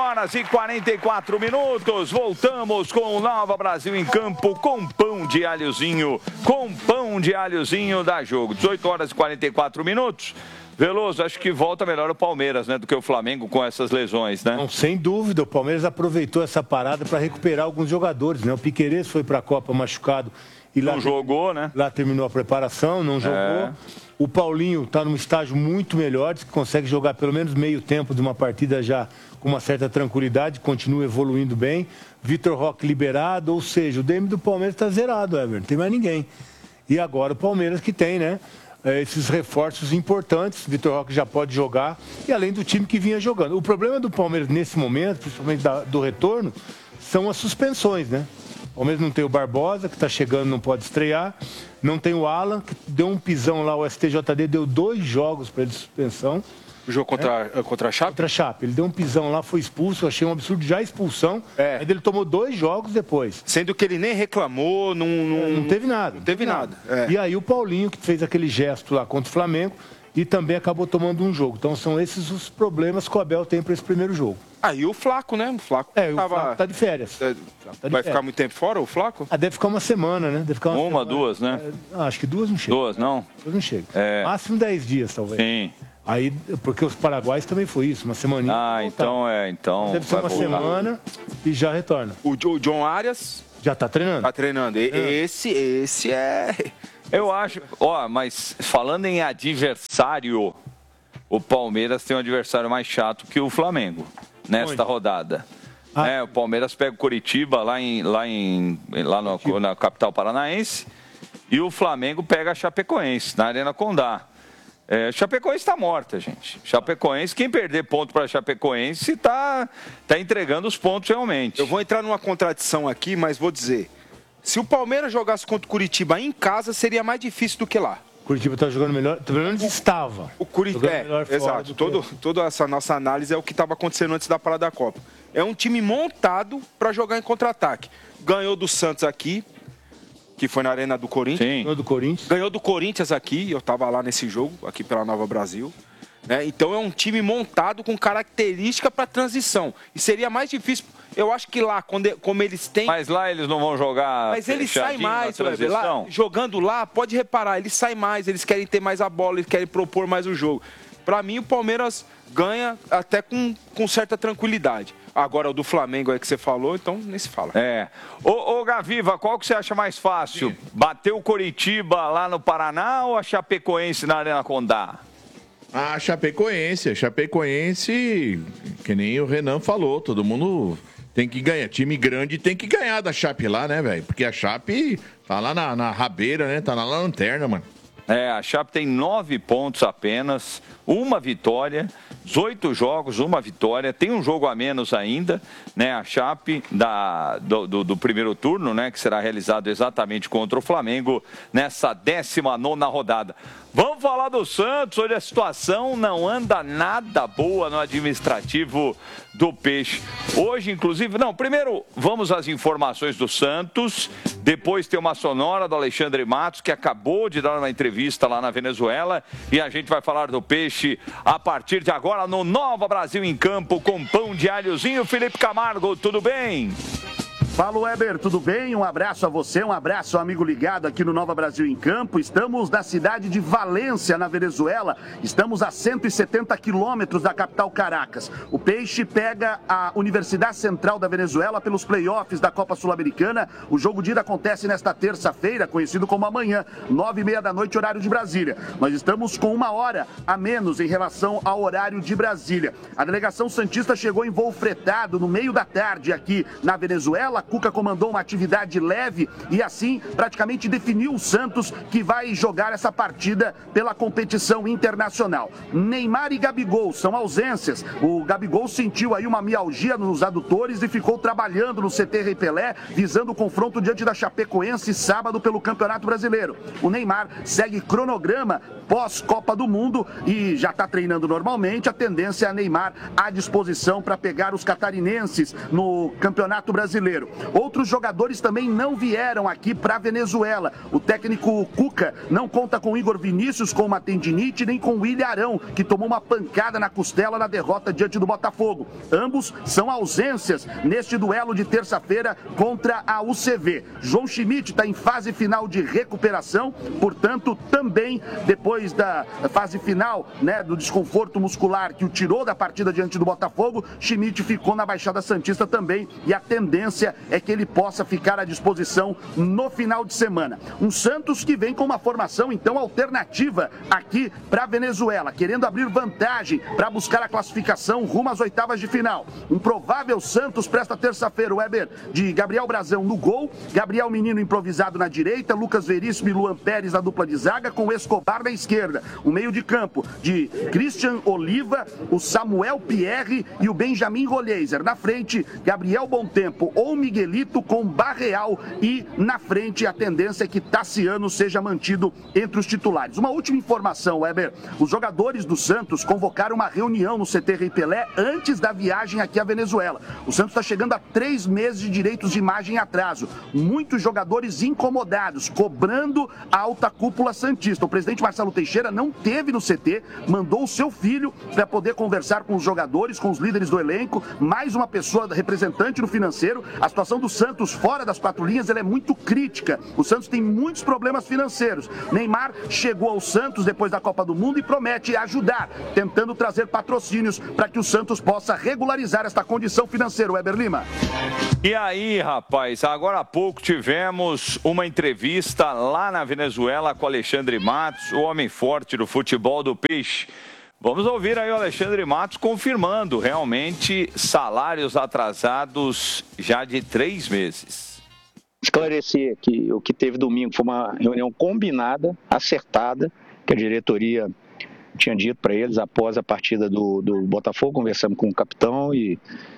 horas e 44 minutos. Voltamos com o Nova Brasil em campo com pão de alhozinho. Com pão de alhozinho dá jogo. 18 horas e 44 minutos. Veloso, acho que volta melhor o Palmeiras, né, do que o Flamengo com essas lesões, né? Não, sem dúvida, o Palmeiras aproveitou essa parada para recuperar alguns jogadores, né? O Piquerez foi para a Copa machucado e lá não jogou, né? Lá terminou a preparação, não jogou. O Paulinho está num estágio muito melhor, diz que consegue jogar pelo menos meio tempo de uma partida já com uma certa tranquilidade, continua evoluindo bem. Vitor Roque liberado, ou seja, o DM do Palmeiras está zerado, Everton, não tem mais ninguém. E agora o Palmeiras que tem, né? Esses reforços importantes, Vitor Roque já pode jogar, e além do time que vinha jogando. O problema do Palmeiras nesse momento, principalmente do retorno, são as suspensões, né? O Palmeiras não tem o Barbosa, que está chegando, não pode estrear, não tem o Alan, que deu um pisão lá, o STJD deu 2 jogos para ele de suspensão. O jogo contra a Chape? Contra a Chape. Ele deu um pisão lá, foi expulso, eu achei um absurdo já a expulsão. Mas ele tomou 2 jogos depois. Sendo que ele nem reclamou, não teve nada. Não teve nada. E aí o Paulinho, que fez aquele gesto lá contra o Flamengo, e também acabou tomando um jogo. Então são esses os problemas que o Abel tem para esse primeiro jogo. E o Flaco, né? O Flaco o Flaco tá de férias. Vai ficar muito tempo fora, o Flaco? Deve ficar uma semana, né? Deve ficar uma semana. 2, né? Acho que 2 não chega. 2, não? 2 não chega. Máximo 10 dias, talvez. Sim. Aí, porque os paraguaios também foi isso, uma semaninha. Então deve ser uma semana e já retorna. O John Arias já tá treinando. Tá treinando. Esse é... Eu acho... mas falando em adversário, o Palmeiras tem um adversário mais chato que o Flamengo nesta rodada. O Palmeiras pega o Coritiba lá na capital paranaense e o Flamengo pega a Chapecoense na Arena Condá. Chapecoense está morta, gente. Chapecoense, quem perder ponto para Chapecoense tá entregando os pontos realmente. Eu vou entrar numa contradição aqui, mas vou dizer. Se o Palmeiras jogasse contra o Curitiba em casa, seria mais difícil do que lá. O Curitiba está jogando melhor, pelo menos estava. O Curitiba, exato. Toda essa nossa análise é o que estava acontecendo antes da parada da Copa. É um time montado para jogar em contra-ataque. Ganhou do Santos aqui, que foi na Arena do Corinthians. Sim. Ganhou do Corinthians aqui, eu estava lá nesse jogo, aqui pela Nova Brasil. Né? Então é um time montado com característica para transição. E seria mais difícil, eu acho que lá, como eles têm... Mas lá eles não vão jogar... Mas eles saem mais, lá, jogando lá, pode reparar, eles saem mais, eles querem ter mais a bola, eles querem propor mais o jogo. Para mim, o Palmeiras ganha até com certa tranquilidade. Agora, o do Flamengo aí que você falou, então nem se fala. Ô Gaviva, qual que você acha mais fácil? Sim. Bater o Coritiba lá no Paraná ou a Chapecoense na Arena Condá? A Chapecoense, que nem o Renan falou, todo mundo tem que ganhar. Time grande tem que ganhar da Chape lá, né, velho? Porque a Chape tá lá na rabeira, né? Tá lá na lanterna, mano. A Chape tem 9 pontos apenas, 1 vitória, 18 jogos, 1 vitória, tem um jogo a menos ainda, né? A Chape do primeiro turno, né? Que será realizado exatamente contra o Flamengo nessa 19ª rodada. Vamos falar do Santos, onde a situação não anda nada boa no administrativo do Peixe. Hoje, inclusive... Não, primeiro vamos às informações do Santos, depois tem uma sonora do Alexandre Matos, que acabou de dar uma entrevista lá na Venezuela, e a gente vai falar do Peixe a partir de agora no Nova Brasil em Campo, com pão de alhozinho. Felipe Camargo, tudo bem? Fala, Weber, tudo bem? Um abraço a você, um abraço ao amigo ligado aqui no Nova Brasil em Campo. Estamos na cidade de Valência, na Venezuela. Estamos a 170 quilômetros da capital Caracas. O Peixe pega a Universidade Central da Venezuela pelos playoffs da Copa Sul-Americana. O jogo de ida acontece nesta terça-feira, conhecido como amanhã, 9h30 da noite, horário de Brasília. Nós estamos com 1 hora a menos em relação ao horário de Brasília. A delegação santista chegou em voo fretado no meio da tarde aqui na Venezuela. Cuca comandou uma atividade leve e assim praticamente definiu o Santos, que vai jogar essa partida pela competição internacional. Neymar e Gabigol são ausências. O Gabigol sentiu aí uma mialgia nos adutores e ficou trabalhando no CT Rei Pelé, visando o confronto diante da Chapecoense sábado pelo Campeonato Brasileiro. O Neymar segue cronograma pós-Copa do Mundo e já está treinando normalmente. A tendência é a Neymar à disposição para pegar os catarinenses no Campeonato Brasileiro. Outros jogadores também não vieram aqui para a Venezuela. O técnico Cuca não conta com Igor Vinícius com uma tendinite, nem com William Arão, que tomou uma pancada na costela na derrota diante do Botafogo. Ambos são ausências neste duelo de terça-feira contra a UCV. João Schmidt está em fase final de recuperação, portanto, também depois da fase final, né, do desconforto muscular que o tirou da partida diante do Botafogo, Schmidt ficou na Baixada Santista também e a tendência é que ele possa ficar à disposição no final de semana. Um Santos que vem com uma formação, então, alternativa aqui para a Venezuela, querendo abrir vantagem para buscar a classificação rumo às oitavas de final. Um provável Santos para esta terça-feira, Weber, de Gabriel Brazão no gol, Gabriel Menino improvisado na direita, Lucas Veríssimo e Luan Pérez na dupla de zaga, com Escobar na esquerda. O meio de campo de Christian Oliva, o Samuel Pierre e o Benjamin Rolheiser. Na frente, Gabriel Bontempo ou Miguelito com Barreal e na frente a tendência é que Tassiano seja mantido entre os titulares. Uma última informação, Weber. Os jogadores do Santos convocaram uma reunião no CT Rei Pelé antes da viagem aqui à Venezuela. O Santos está chegando a 3 meses de direitos de imagem em atraso. Muitos jogadores incomodados, cobrando a alta cúpula santista. O presidente Marcelo Teixeira não teve no CT, mandou o seu filho para poder conversar com os jogadores, com os líderes do elenco, mais uma pessoa representante no financeiro. A situação do Santos fora das 4 linhas ela é muito crítica. O Santos tem muitos problemas financeiros. Neymar chegou ao Santos depois da Copa do Mundo e promete ajudar, tentando trazer patrocínios para que o Santos possa regularizar esta condição financeira. Weber Lima. E aí, rapaz, agora há pouco tivemos uma entrevista lá na Venezuela com Alexandre Matos, o homem forte do futebol do Peixe. Vamos ouvir aí o Alexandre Matos confirmando realmente salários atrasados já de 3 meses. Esclarecer que o que teve domingo foi uma reunião combinada, acertada, que a diretoria tinha dito para eles após a partida do Botafogo. Conversamos com o capitão e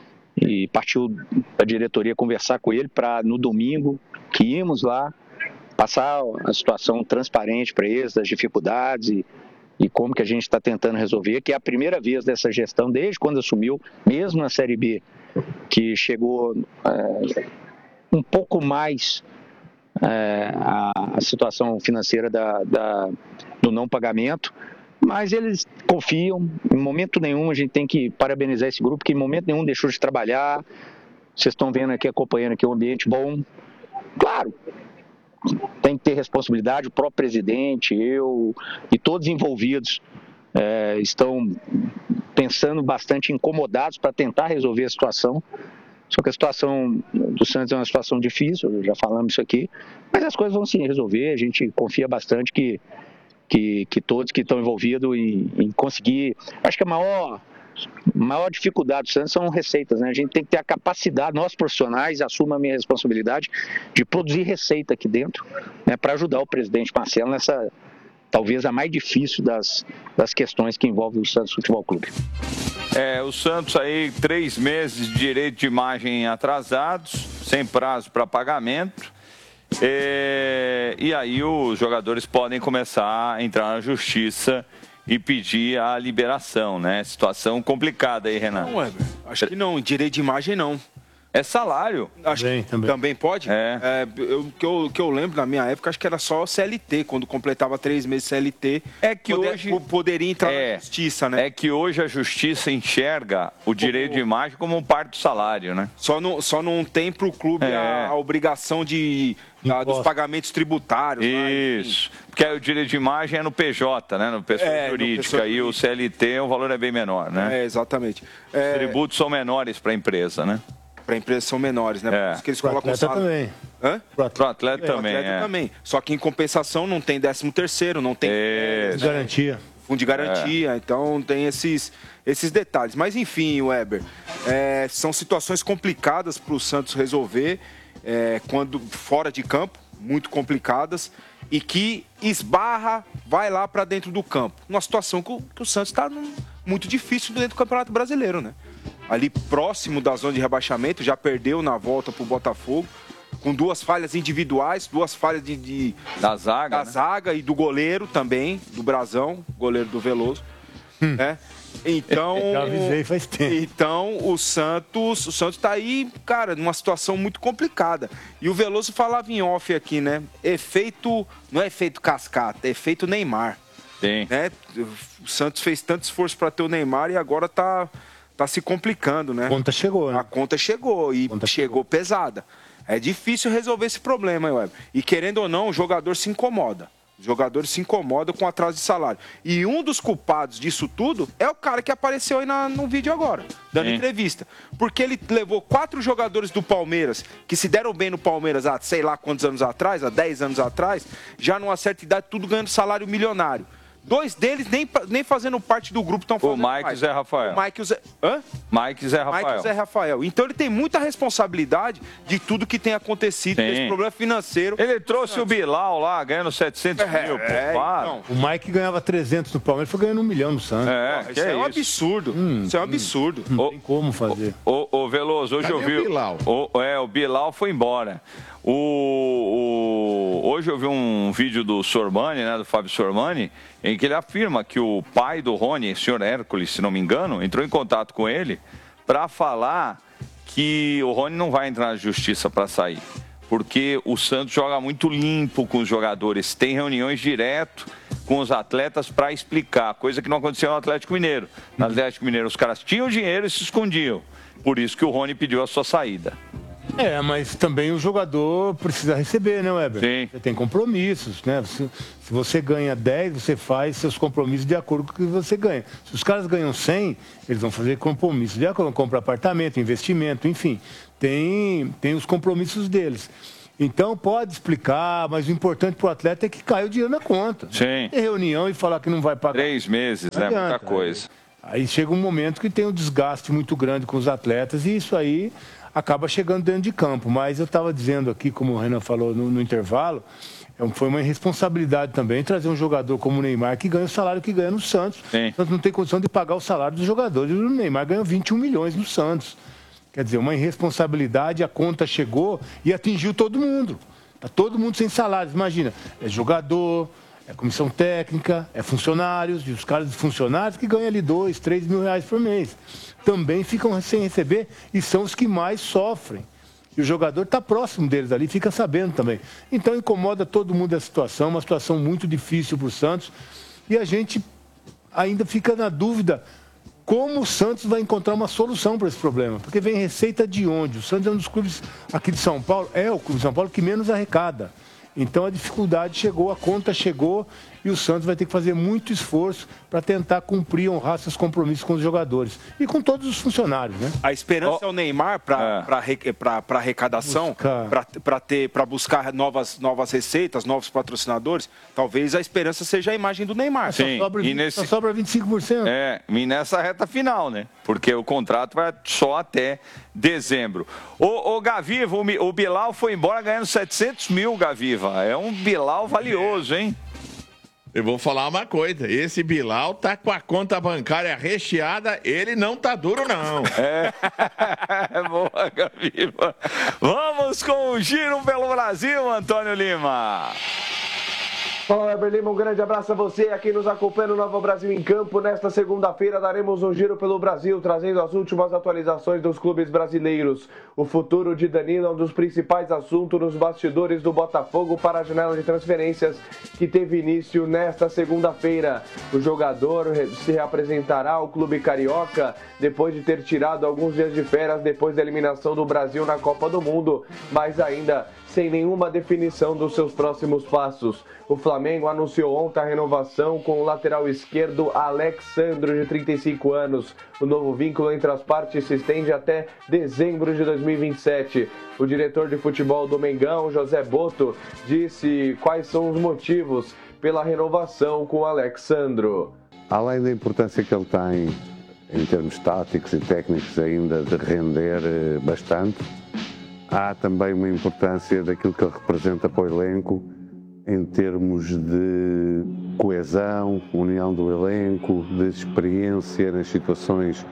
partiu a diretoria conversar com ele para no domingo que íamos lá passar a situação transparente para eles, das dificuldades e como que a gente está tentando resolver, que é a primeira vez dessa gestão, desde quando assumiu, mesmo na Série B, que chegou um pouco mais a situação financeira do não pagamento, mas eles confiam. Em momento nenhum a gente tem que parabenizar esse grupo, que em momento nenhum deixou de trabalhar. Vocês estão vendo aqui, acompanhando aqui um ambiente bom. Claro, tem que ter responsabilidade, o próprio presidente, eu e todos envolvidos estão pensando bastante, incomodados para tentar resolver a situação. Só que a situação do Santos é uma situação difícil, já falamos isso aqui, mas as coisas vão se resolver. A gente confia bastante que todos que estão envolvidos em conseguir. Acho que a maior dificuldade do Santos são receitas, né? A gente tem que ter a capacidade, nós profissionais, assumo a minha responsabilidade de produzir receita aqui dentro, né, para ajudar o presidente Marcelo nessa, talvez a mais difícil das questões que envolvem o Santos Futebol Clube. O Santos aí 3 meses de direito de imagem atrasados, sem prazo para pagamento. E aí os jogadores podem começar a entrar na justiça e pedir a liberação, né? Situação complicada aí, Renan. Não, Weber. Acho que não. Direito de imagem, não. É salário. Acho que também pode? O que eu lembro na minha época, acho que era só CLT. Quando completava 3 meses CLT, hoje poderia entrar na justiça, né? É que hoje a justiça enxerga o direito de imagem como parte do salário, né? Só não tem para o clube a obrigação dos pagamentos tributários. Isso. Lá, porque o direito de imagem é no PJ, né? No pessoa jurídica. E o CLT, o valor é bem menor, né? Exatamente. Os tributos são menores para a empresa, né? Para a empresa são menores, né? Por isso que eles colocam o salário. Também. Hã? Pro atleta também. Também. Só que em compensação não tem 13º, não tem garantia. Fundo de garantia, então tem esses detalhes. Mas enfim, Weber, são situações complicadas para o Santos resolver quando fora de campo, muito complicadas, e que vai lá para dentro do campo. Uma situação que o Santos está muito difícil dentro do Campeonato Brasileiro, né? Ali próximo da zona de rebaixamento, já perdeu na volta para o Botafogo, com 2 falhas individuais, 2 falhas da zaga e do goleiro também, do Brazão, goleiro do Veloso, né? Então, eu avisei faz tempo. Então o Santos tá aí, cara, numa situação muito complicada. E o Veloso falava em off aqui, né? Não é efeito cascata, é efeito Neymar. Sim. Né? O Santos fez tanto esforço para ter o Neymar e agora tá se complicando, né? A conta chegou, né? A conta chegou e chegou pesada. É difícil resolver esse problema, Weber. E querendo ou não, o jogador se incomoda. Os jogadores se incomodam com o atraso de salário. E um dos culpados disso tudo é o cara que apareceu aí no vídeo agora, dando entrevista. Porque ele levou 4 jogadores do Palmeiras, que se deram bem no Palmeiras há sei lá quantos anos atrás, há 10 anos atrás, já numa certa idade, tudo ganhando salário milionário. 2 deles nem fazendo parte do grupo estão fazendo. O Mike e o Zé Rafael. O Mike e o Zé... Hã? Mike e Zé Rafael. Mike e Zé Rafael. Então ele tem muita responsabilidade de tudo que tem acontecido, desse problema financeiro. Ele trouxe o Bilal lá, ganhando 700 mil. Então, o Mike ganhava 300 no Palmeiras, foi ganhando 1 milhão no Santos. Isso é um absurdo. Isso é um absurdo. Não tem como fazer. Ô Veloso, hoje eu vi... o Bilal? O Bilal foi embora. Hoje eu vi um vídeo do Sormani, né, do Fábio Sormani, em que ele afirma que o pai do Rony, o senhor Hércules, se não me engano, entrou em contato com ele para falar que o Rony não vai entrar na justiça para sair, porque o Santos joga muito limpo com os jogadores, tem reuniões direto com os atletas para explicar, coisa que não aconteceu no Atlético Mineiro. No Atlético Mineiro os caras tinham dinheiro e se escondiam, por isso que o Rony pediu a sua saída. Mas também o jogador precisa receber, né, Weber? Sim. Você tem compromissos, né? Se você ganha 10, você faz seus compromissos de acordo com o que você ganha. Se os caras ganham 100, eles vão fazer compromissos de acordo, comprar apartamento, investimento, enfim. Tem os compromissos deles. Então pode explicar, mas o importante para o atleta é que caia o dinheiro na conta. Sim. Tem reunião e falar que não vai pagar. 3 meses, né? Muita coisa. Aí chega um momento que tem um desgaste muito grande com os atletas e isso aí acaba chegando dentro de campo. Mas eu estava dizendo aqui, como o Renan falou no intervalo, foi uma irresponsabilidade também trazer um jogador como o Neymar, que ganha o salário que ganha no Santos. Sim. O Santos não tem condição de pagar o salário dos jogadores. O Neymar ganhou 21 milhões no Santos. Quer dizer, uma irresponsabilidade, a conta chegou e atingiu todo mundo. Está todo mundo sem salários. Imagina, é jogador, é comissão técnica, é funcionários, e os caras de funcionários que ganham ali 2, 3 mil reais por mês. Também ficam sem receber e são os que mais sofrem. E o jogador está próximo deles ali, fica sabendo também. Então incomoda todo mundo a situação, uma situação muito difícil para o Santos. E a gente ainda fica na dúvida como o Santos vai encontrar uma solução para esse problema. Porque vem receita de onde? O Santos é um dos clubes aqui de São Paulo, é o clube de São Paulo que menos arrecada. Então a dificuldade chegou, a conta chegou e o Santos vai ter que fazer muito esforço para tentar cumprir, honrar seus compromissos com os jogadores e com todos os funcionários, né? A esperança é o Neymar para arrecadação, para buscar novas receitas, novos patrocinadores. Talvez a esperança seja a imagem do Neymar. Sim. Só sobra 25%. E nessa reta final, né? Porque o contrato vai só até dezembro. O Gaviva, o Bilal foi embora ganhando 700 mil, Gaviva. É um Bilal valioso, hein? Eu vou falar uma coisa, esse Bilal tá com a conta bancária recheada, ele não tá duro não. Boa, Gaviva. Vamos com o Giro pelo Brasil, Antônio Lima. Fala, Weber Lima, um grande abraço a você, a quem nos acompanha no Nova Brasil em Campo. Nesta segunda-feira daremos um giro pelo Brasil, trazendo as últimas atualizações dos clubes brasileiros. O futuro de Danilo é um dos principais assuntos nos bastidores do Botafogo para a janela de transferências que teve início nesta segunda-feira. O jogador se reapresentará ao clube carioca depois de ter tirado alguns dias de férias depois da eliminação do Brasil na Copa do Mundo, mas ainda sem nenhuma definição dos seus próximos passos. O Flamengo anunciou ontem a renovação com o lateral esquerdo Alex Sandro, de 35 anos. O novo vínculo entre as partes se estende até dezembro de 2027. O diretor de futebol do Mengão, José Boto, disse quais são os motivos pela renovação com Alex Sandro. Além da importância que ele tem em termos táticos e técnicos ainda de render bastante, há também uma importância daquilo que ele representa para o elenco em termos de coesão, união do elenco, de experiência nas situações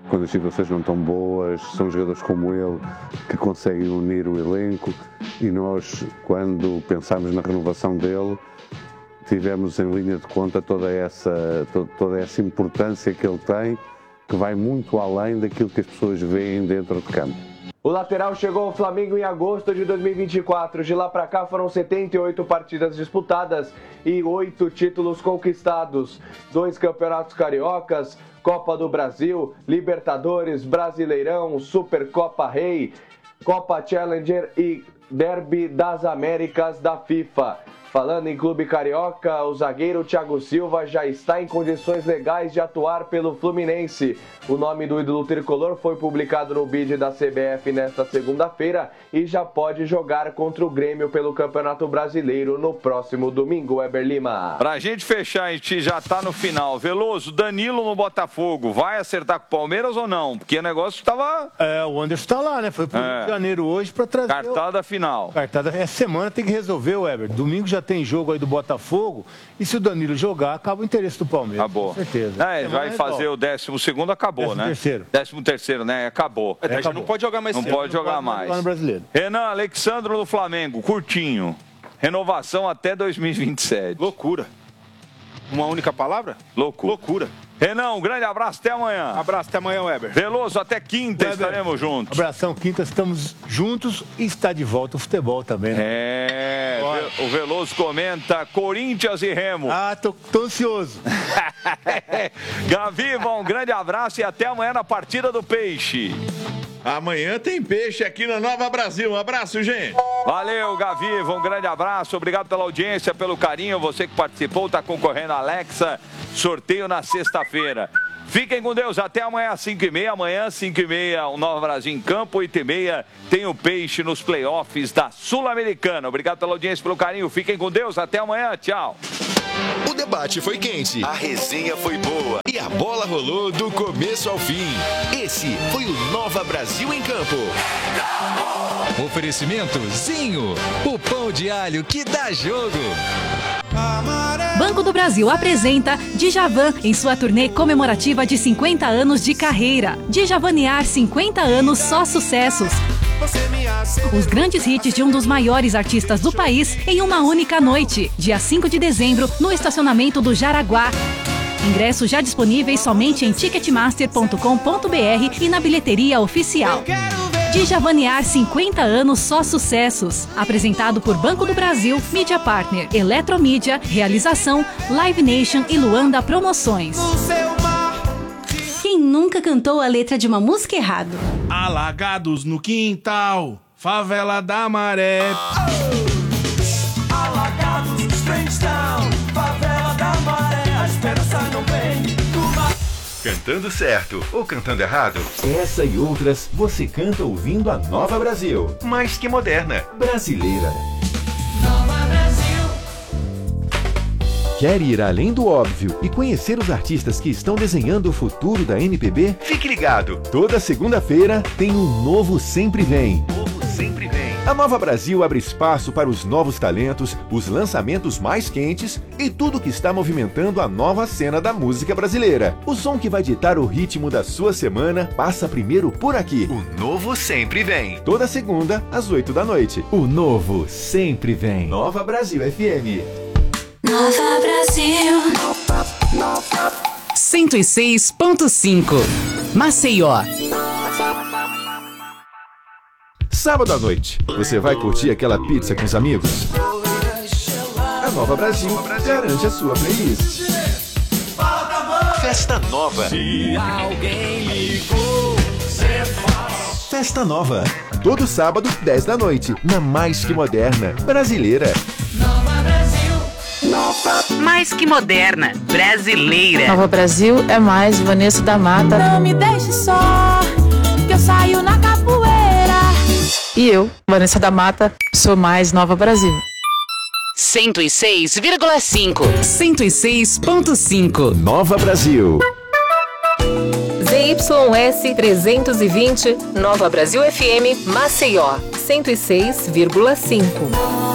quando as situações não estão boas, são jogadores como ele que conseguem unir o elenco, e nós, quando pensámos na renovação dele, tivemos em linha de conta toda essa importância que ele tem, que vai muito além daquilo que as pessoas veem dentro de campo. O lateral chegou ao Flamengo em agosto de 2024. De lá para cá foram 78 partidas disputadas e 8 títulos conquistados. 2 campeonatos cariocas, Copa do Brasil, Libertadores, Brasileirão, Supercopa Rei, Copa Challenger e Derby das Américas da FIFA. Falando em clube carioca, o zagueiro Thiago Silva já está em condições legais de atuar pelo Fluminense. O nome do ídolo tricolor foi publicado no bid da CBF nesta segunda-feira e já pode jogar contra o Grêmio pelo Campeonato Brasileiro no próximo domingo, Weber Lima. Pra gente fechar, a gente já tá no final. Veloso, Danilo no Botafogo, vai acertar com o Palmeiras ou não? Porque o negócio tava... O Anderson tá lá, né? Foi pro Rio de Janeiro hoje pra trazer... Cartada final. Cartada, essa semana tem que resolver, Weber. Domingo já tem jogo aí do Botafogo, e se o Danilo jogar, acaba o interesse do Palmeiras. Acabou. Com certeza. Vai fazer o 12º, acabou, né? 13º, né? Acabou. Já não pode jogar mais. Não pode jogar mais. Lá no Brasileiro. Renan, Alexandro no Flamengo, curtinho. Renovação até 2027. Loucura. Uma única palavra? Loucura. Renan, um grande abraço, até amanhã. Abraço, até amanhã, Weber. Veloso, até quinta estaremos juntos. Abração, quinta, estamos juntos e está de volta o futebol também, né? O Veloso comenta Corinthians e Remo. Tô ansioso. Gaviva, um grande abraço e até amanhã na partida do Peixe. Amanhã tem peixe aqui na Nova Brasil. Um abraço, gente. Valeu, Gaviva, um grande abraço. Obrigado pela audiência, pelo carinho. Você que participou, está concorrendo a Alexa. Sorteio na sexta-feira. Fiquem com Deus, até amanhã às 5h30. Amanhã, 5h30, o Nova Brasil em campo. 8h30, tem o Peixe nos playoffs da Sul-Americana. Obrigado pela audiência, pelo carinho. Fiquem com Deus, até amanhã. Tchau. O debate foi quente, a resenha foi boa e a bola rolou do começo ao fim. Esse foi o Nova Brasil em Campo. Oferecimento Zinho, o pão de alho que dá jogo. Banco do Brasil apresenta Djavan em sua turnê comemorativa de 50 anos de carreira. Djavanear 50 anos, só sucessos. Os grandes hits de um dos maiores artistas do país em uma única noite, dia 5 de dezembro, no estacionamento do Jaraguá. Ingressos já disponíveis somente em ticketmaster.com.br e na bilheteria oficial. Djavanear 50 anos, só sucessos. Apresentado por Banco do Brasil, Mídia Partner, Eletromídia, Realização, Live Nation e Luanda Promoções. Quem nunca cantou a letra de uma música errado? Alagados no quintal, favela da Maré. Alagados, Strange Town, favela da Maré, a esperança não vem do mar. Cantando certo ou cantando errado? Essa e outras você canta ouvindo a Nova Brasil. Mais que moderna, brasileira. Nova Brasil. Quer ir além do óbvio e conhecer os artistas que estão desenhando o futuro da MPB? Fique ligado! Toda segunda-feira tem um Novo Sempre Vem. Sempre Vem. A Nova Brasil abre espaço para os novos talentos, os lançamentos mais quentes e tudo que está movimentando a nova cena da música brasileira. O som que vai ditar o ritmo da sua semana passa primeiro por aqui. O Novo Sempre Vem. Toda segunda, às 8 da noite. O Novo Sempre Vem. Nova Brasil FM. Nova Brasil. 106.5 Maceió. Sábado à noite, você vai curtir aquela pizza com os amigos? A Nova Brasil garante a sua playlist. Festa Nova. Se alguém ligou, cê faz. Festa Nova. Todo sábado, 10 da noite, na Mais Que Moderna, brasileira. Nova Brasil. Mais que moderna, brasileira. Nova Brasil é mais Vanessa da Mata. Não me deixe só, que eu saio na capoeira. E eu, Vanessa da Mata, sou mais Nova Brasil. 106,5 106.5 Nova Brasil. ZYS 320, Nova Brasil FM, Maceió, 106,5.